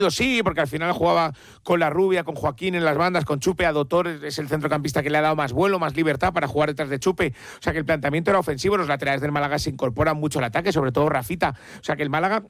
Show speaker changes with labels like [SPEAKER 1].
[SPEAKER 1] Sí, porque al final jugaba con la Rubia, con Joaquín en las bandas, con Chupe. Adotor es el centrocampista que le ha dado más vuelo, más libertad para jugar detrás de Chupe. O sea que el planteamiento era ofensivo, los laterales del Málaga se incorporan mucho al ataque, sobre todo Rafita. O sea que el Málaga